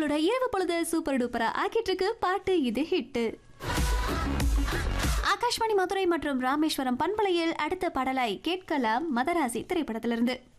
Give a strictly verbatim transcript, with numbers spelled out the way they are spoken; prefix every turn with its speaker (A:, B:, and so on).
A: உங்களோட இரவு பொழுது சூப்பர் டூப்பரா ஆக்கிட்டு இருக்கு பாட்டு இது ஹிட். ஆகாஷ்வாணி மதுரை மற்றும் ராமேஸ்வரம் பண்பலையில் அடுத்த பாடலாய் கேட்கலாம் மதராசி திரைப்படத்திலிருந்து.